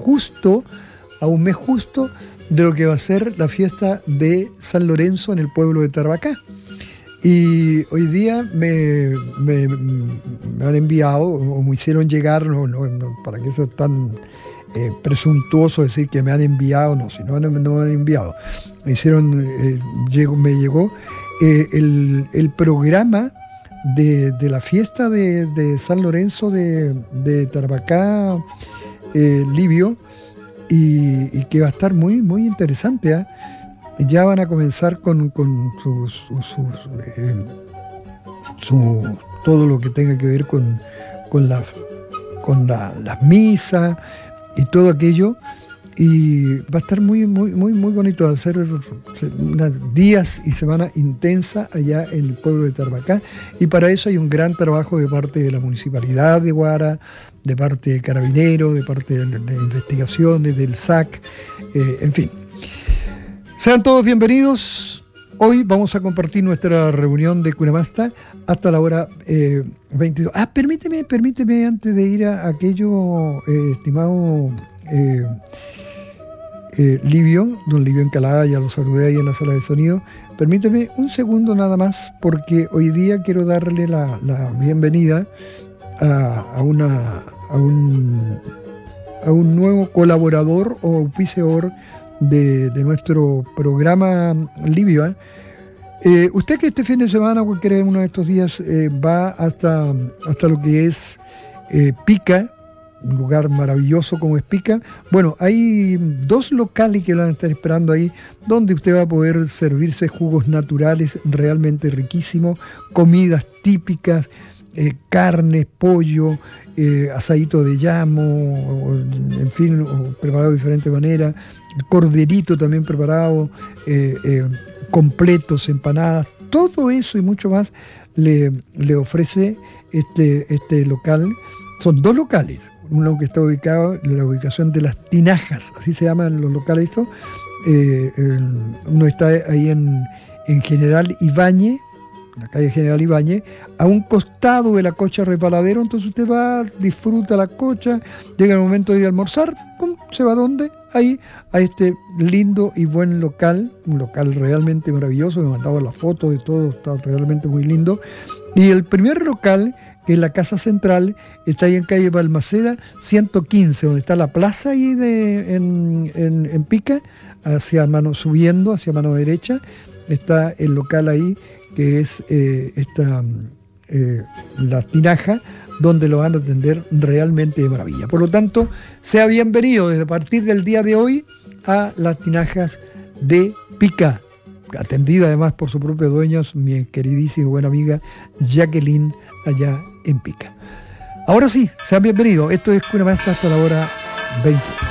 justo, a un mes justo, de lo que va a ser la fiesta de San Lorenzo en el pueblo de Tarapacá. Y hoy día me han enviado, o me hicieron llegar, no, para que eso es tan presuntuoso decir que me han enviado, no, si no me han enviado. Me llegó el programa de la fiesta de San Lorenzo de Tarapacá, Livio, y que va a estar muy, muy interesante, ¿eh? Ya van a comenzar con todo lo que tenga que ver con las misas y todo aquello, y va a estar muy, muy, muy, muy bonito. Va a ser unos días y semana intensa allá en el pueblo de Tarapacá, y para eso hay un gran trabajo de parte de la Municipalidad de Huara, de parte de Carabineros, de parte de investigaciones, del SAC, en fin. Sean todos bienvenidos. Hoy vamos a compartir nuestra reunión de Cunamasta hasta la hora 22. Permíteme antes de ir a aquello, estimado Livio, don Livio Encalada, ya lo saludé ahí en la sala de sonido. Permíteme un segundo nada más, porque hoy día quiero darle la bienvenida a un nuevo colaborador o auspiciador de nuestro programa, Livio. Usted que este fin de semana, cualquiera uno de estos días, va hasta lo que es Pica, un lugar maravilloso como es Pica. Bueno, hay 2 locales que lo van a estar esperando ahí, donde usted va a poder servirse jugos naturales realmente riquísimos, comidas típicas, carne, pollo, asadito de llamo, en fin, preparado de diferentes maneras, corderito también preparado, completos, empanadas, todo eso y mucho más le ofrece este local. Son 2 locales, uno que está ubicado en la ubicación de Las Tinajas, así se llaman los locales estos. Uno está ahí en General Ibáñez, la calle General Ibáñez, a un costado de la Cocha Resbaladero. Entonces usted va, disfruta la cocha, llega el momento de ir a almorzar, ¡pum!, se va a ¿dónde? Ahí, a este lindo y buen local, un local realmente maravilloso. Me mandaban las fotos de todo, está realmente muy lindo. Y el primer local, que es la Casa Central, está ahí en calle Balmaceda 115, donde está la plaza ahí en Pica, subiendo hacia mano derecha, está el local ahí, que es La Tinaja, donde lo van a atender realmente de maravilla. Por lo tanto, sea bienvenido desde a partir del día de hoy a Las Tinajas de Pica, atendida además por su propio dueño, mi queridísima y buena amiga Jacqueline, allá en Pica. Ahora sí, sean bienvenidos. Esto es Cunamasta hasta la hora 20.